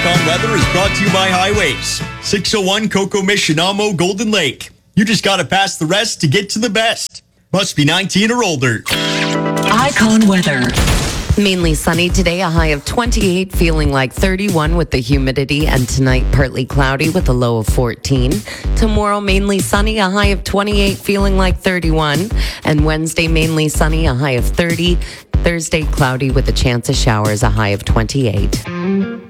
Icon Weather is brought to you by Highways. 601 Coco Missionamo Golden Lake. You just gotta pass the rest to get to the best. Must be 19 or older. Icon Weather. Mainly sunny today, a high of 28, feeling like 31 with the humidity, and tonight partly cloudy with a low of 14. Tomorrow mainly sunny, a high of 28, feeling like 31. And Wednesday mainly sunny, a high of 30. Thursday cloudy with a chance of showers, a high of 28.